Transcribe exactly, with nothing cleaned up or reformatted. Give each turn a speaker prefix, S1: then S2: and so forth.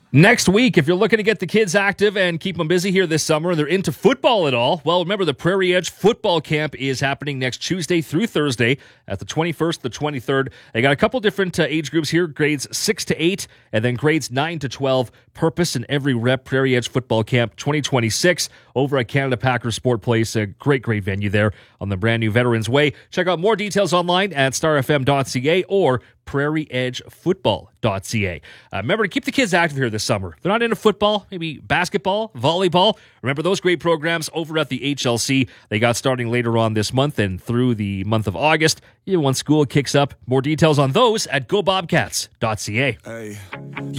S1: Next week, if you're looking to get the kids active and keep them busy here this summer and they're into football at all, well, remember the Prairie Edge Football Camp is happening next Tuesday through Thursday at the twenty-first, the twenty-third. They got a couple different uh, age groups here, grades six to eight, and then grades nine to twelve. Purpose in every rep, Prairie Edge Football Camp twenty twenty-six over at Canada Packers Sport Place. A great, great venue there on the brand new Veterans Way. Check out more details online at star f m dot c a or prairie edge football dot c a. Uh, remember to keep the kids active here this summer. If they're not into football, maybe basketball, volleyball. Remember those great programs over at the H L C. They got starting later on this month and through the month of August. Yeah, once school kicks up, more details on those at go bobcats dot c a.
S2: Hey.